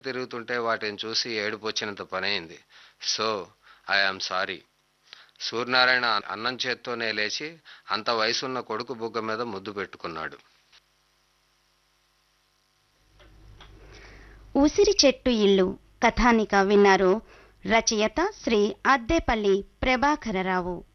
తిరుగుతుంటే వాటిని చూసి ఏడుపొచ్చినంత పనైంది. So I am sorry. Suryanarayana అన్నం చేత్తోనే లేచి అంత వయసున్న కొడుకు బుగ్గ మీద ముద్దు పెట్టుకున్నాడు. ఉసిరి చెట్టు ఇల్లు కథానిక విన్నారు. రచయిత శ్రీ అద్దేపల్లి ప్రభాకరరావు.